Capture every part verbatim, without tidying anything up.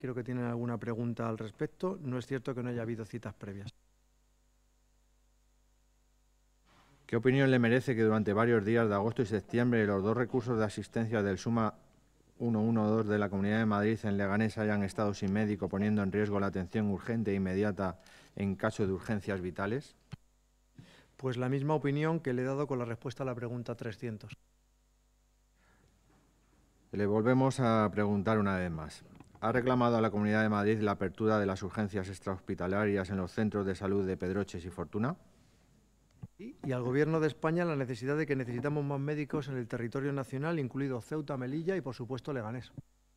Creo que tienen alguna pregunta al respecto. No es cierto que no haya habido citas previas. ¿Qué opinión le merece que durante varios días de agosto y septiembre los dos recursos de asistencia del Suma ciento doce de la Comunidad de Madrid en Leganés hayan estado sin médico, poniendo en riesgo la atención urgente e inmediata en caso de urgencias vitales? Pues la misma opinión que le he dado con la respuesta a la pregunta trescientos. Le volvemos a preguntar una vez más. ¿Ha reclamado a la Comunidad de Madrid la apertura de las urgencias extrahospitalarias en los centros de salud de Pedroches y Fortuna? Y al Gobierno de España la necesidad de que necesitamos más médicos en el territorio nacional, incluido Ceuta, Melilla y, por supuesto, Leganés.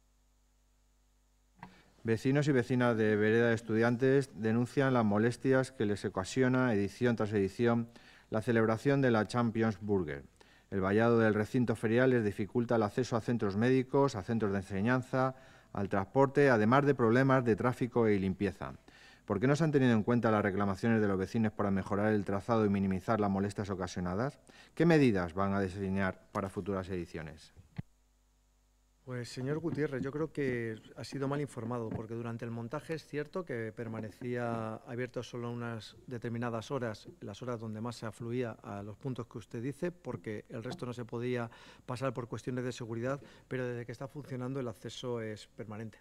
Vecinos y vecinas de Vereda de Estudiantes denuncian las molestias que les ocasiona, edición tras edición, la celebración de la Champions Burger. El vallado del recinto ferial les dificulta el acceso a centros médicos, a centros de enseñanza, al transporte, además de problemas de tráfico y limpieza. ¿Por qué no se han tenido en cuenta las reclamaciones de los vecinos para mejorar el trazado y minimizar las molestias ocasionadas? ¿Qué medidas van a diseñar para futuras ediciones? Pues, señor Gutiérrez, yo creo que ha sido mal informado, porque durante el montaje es cierto que permanecía abierto solo unas determinadas horas, las horas donde más se afluía a los puntos que usted dice, porque el resto no se podía pasar por cuestiones de seguridad, pero desde que está funcionando el acceso es permanente.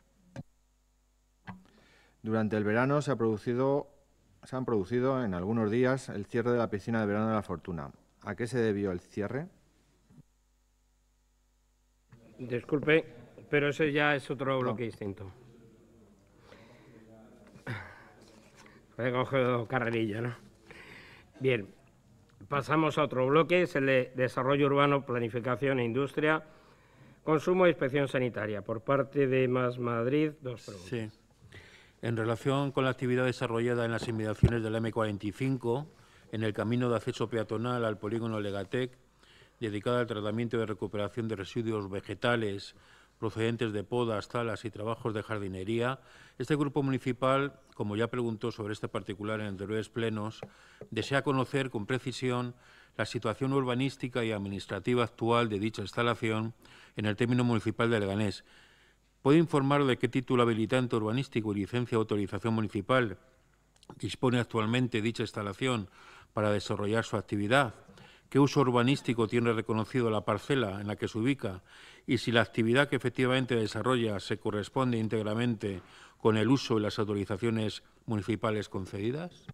Durante el verano se, ha producido, se han producido en algunos días el cierre de la piscina de verano de la Fortuna. ¿A qué se debió el cierre? Disculpe, pero eso ya es otro bloque no. distinto. He cogido carrerilla, ¿no? Bien, pasamos a otro bloque, es el de Desarrollo Urbano, Planificación e Industria, Consumo e Inspección Sanitaria. Por parte de Más Madrid, dos preguntas. Sí. En relación con la actividad desarrollada en las inmediaciones de la eme cuarenta y cinco, en el camino de acceso peatonal al polígono Legatec, dedicada al tratamiento de recuperación de residuos vegetales procedentes de podas, talas y trabajos de jardinería, este grupo municipal, como ya preguntó sobre este particular en anteriores plenos, desea conocer con precisión la situación urbanística y administrativa actual de dicha instalación en el término municipal de Leganés. ¿Puede informar de qué título habilitante urbanístico y licencia de autorización municipal dispone actualmente dicha instalación para desarrollar su actividad? ¿Qué uso urbanístico tiene reconocido la parcela en la que se ubica? Y si la actividad que efectivamente desarrolla se corresponde íntegramente con el uso y las autorizaciones municipales concedidas.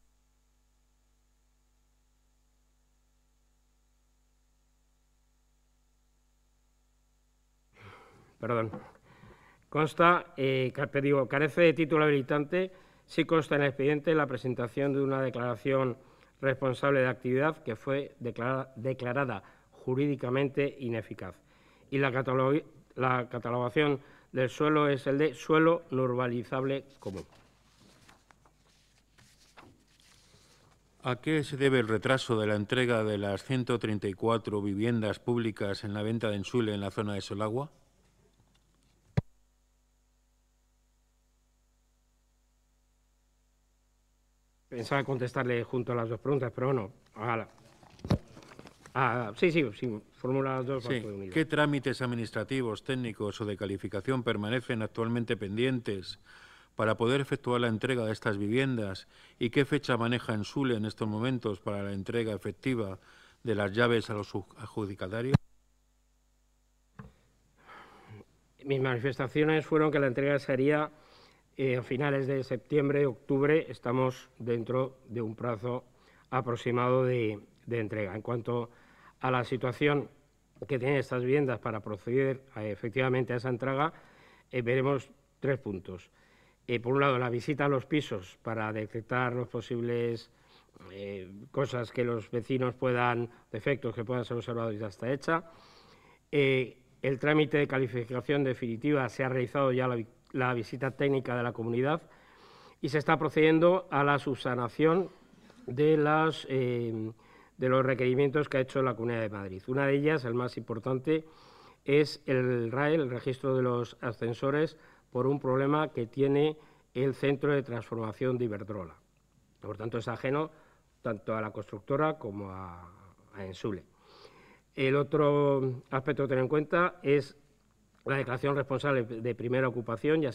Perdón. Consta, eh, digo, carece de título habilitante, sí consta en el expediente la presentación de una declaración responsable de actividad que fue declarada, declarada jurídicamente ineficaz. Y la, catalog la catalogación del suelo es el de suelo no urbanizable común. ¿A qué se debe el retraso de la entrega de las ciento treinta y cuatro viviendas públicas en la venta de Ensule en la zona de Solagua? Pensaba contestarle junto a las dos preguntas, pero no. Ojalá. Ah, sí, sí, sí, formula las dos. Sí. ¿Qué trámites administrativos, técnicos o de calificación permanecen actualmente pendientes para poder efectuar la entrega de estas viviendas? ¿Y qué fecha maneja Ensule en estos momentos para la entrega efectiva de las llaves a los adjudicatarios? Mis manifestaciones fueron que la entrega sería eh, a finales de septiembre, octubre. Estamos dentro de un plazo aproximado de, de entrega. En cuanto a la situación que tienen estas viviendas para proceder a, efectivamente a esa entrega, eh, veremos tres puntos. Eh, por un lado, la visita a los pisos para detectar los posibles eh, cosas que los vecinos puedan, defectos que puedan ser observados, ya está hecha. Eh, el trámite de calificación definitiva se ha realizado ya la, la visita técnica de la comunidad y se está procediendo a la subsanación de, las, eh, de los requerimientos que ha hecho la Comunidad de Madrid. Una de ellas, el más importante, es el R A E, el registro de los ascensores, por un problema que tiene el Centro de Transformación de Iberdrola. Por tanto, es ajeno tanto a la constructora como a, a Ensule. El otro aspecto a tener en cuenta es la declaración responsable de primera ocupación, ya